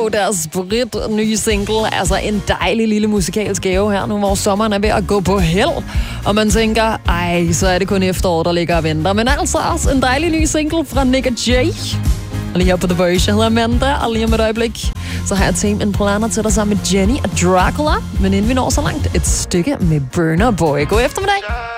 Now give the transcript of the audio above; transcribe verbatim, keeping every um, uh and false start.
jo deres sprit nye single. Altså en dejlig lille musikalsk gave her nu, hvor sommeren er ved at gå på held. Og man tænker, ej, så er det kun efterår, der ligger og venter. Men altså også en dejlig ny single fra Nick og Jay. Og lige her på The Voice, jeg hedder Amanda, og lige om et øjeblik, så har jeg Tame Impala til dig sammen med Jenny og Dracula. Men inden vi når så langt, et stykke med Burna Boy. God eftermiddag.